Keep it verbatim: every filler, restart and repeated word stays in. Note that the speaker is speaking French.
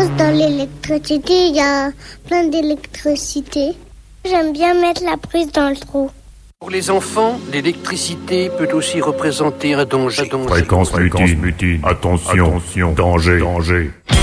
Parce que dans l'électricité, il y a plein d'électricité. J'aime bien mettre la prise dans le trou. Pour les enfants, l'électricité peut aussi représenter un danger. Fréquence mutine. Attention, attention, danger, danger.